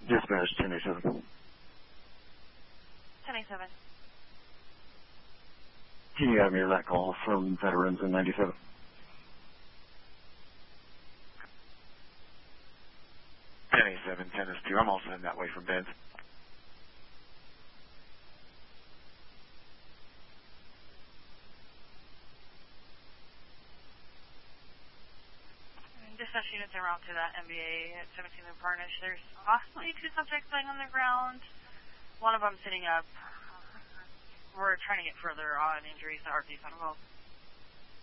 Dispatch 1087. 1087. Can you have me that call from veterans in 97? Seven, 10 is 2. I'm also in that way from beds. Dispatch units en route to that MBA at 17th and Parnish. There's possibly 2 subjects laying on the ground. One of them sitting up. We're trying to get further on injuries. The RV's not involved.